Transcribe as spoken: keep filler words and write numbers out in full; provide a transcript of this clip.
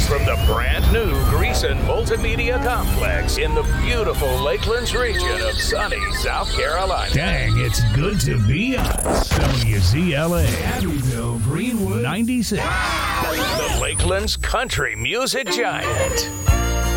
from the brand new Greason Multimedia Complex in the beautiful Lakelands region of sunny South Carolina. Dang, it's good to be us. W Z L A, Abbeville, Greenwood, ninety-six. The Lakelands country music giant.